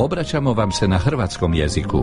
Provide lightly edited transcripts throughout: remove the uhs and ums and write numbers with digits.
obraćamo vam se na hrvatskom jeziku.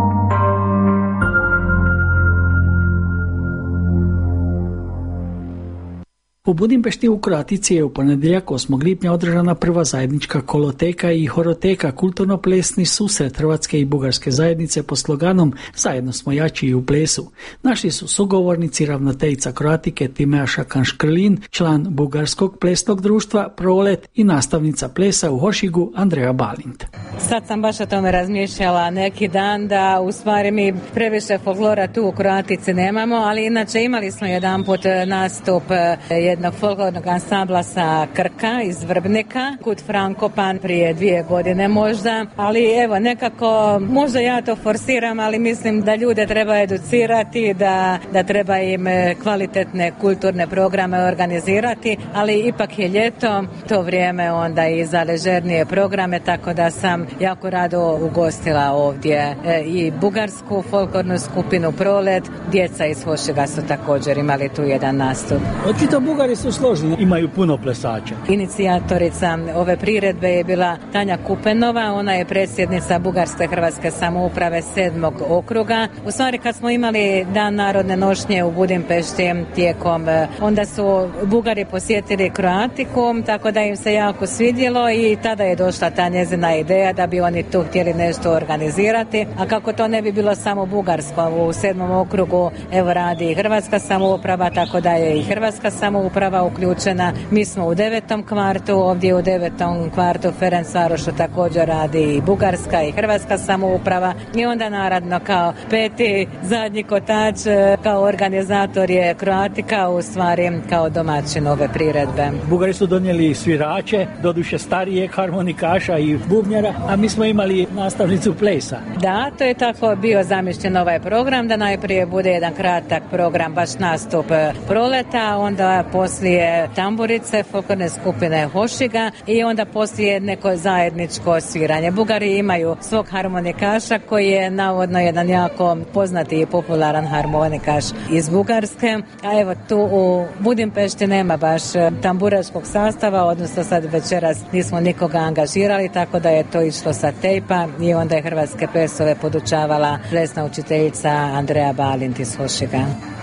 U Budimpešti u Kroatici je u ponedjeljak 8. lipnja održana prva zajednička koloteka i horoteka, kulturno-plesni susret hrvatske i bugarske zajednice pod sloganom "Zajedno smo jači i u plesu". Naši su sugovornici ravnateljica Kroatike Timea Šakan-Škrlin, član bugarskog plesnog društva Prolet i nastavnica plesa u Hošigu Andreja Balint. Sad sam baš o tome razmišljala neki dan da u stvari mi previše folklora tu u Kroatici nemamo, ali inače imali smo jedanput nastup jednog folklornog ansambla sa Krka iz Vrbnika, Kut Frankopan prije 2 godine možda, ali evo nekako možda ja to forsiram, ali mislim da ljude treba educirati, da treba im kvalitetne kulturne programe organizirati, ali ipak je ljeto, to vrijeme onda i za ležernije programe, tako da sam jako rado ugostila ovdje i bugarsku folklornu skupinu Prolet, djeca iz Hošiga su također imali tu jedan nastup. Očito Bugari su složni, imaju puno plesača. Inicijatorica ove priredbe je bila Tanja Kupenova, ona je predsjednica Bugarske hrvatske samouprave 7. okruga. U stvari kad smo imali Dan narodne nošnje u Budimpešti tijekom, onda su Bugari posjetili Kroatiku, tako da im se jako svidjelo i tada je došla ta njezina ideja da bi oni tu htjeli nešto organizirati, a kako to ne bi bilo samo bugarsko, u 7. okrugu evo radi i hrvatska samouprava, tako da je i hrvatska samouprava uključena. Mi smo u 9. kvartu, ovdje u 9. kvartu Ferencvarošu također radi i bugarska i hrvatska samouprava i onda naravno kao peti zadnji kotač kao organizator je Kroatika, u stvari kao domaćin ove priredbe. Bugari su donijeli svirače, doduše starijeg harmonikaša i bubnjara, a mi smo imali nastavnicu plesa. Da, to je tako bio zamišljen ovaj program, da najprije bude jedan kratak program, baš nastup Proleta, onda poslije tamburice, folklorne skupine Hošiga i onda poslije neko zajedničko sviranje. Bugari imaju svog harmonikaša koji je navodno jedan jako poznati i popularan harmonikaš iz Bugarske, a evo tu u Budimpešti nema baš tamburaškog sastava, odnosno sad večeras nismo nikoga angažirali, tako da je to išlo sa tejpa i onda je hrvatske plesove podučavala plesna učiteljica Andreja Balint iz Hošiga.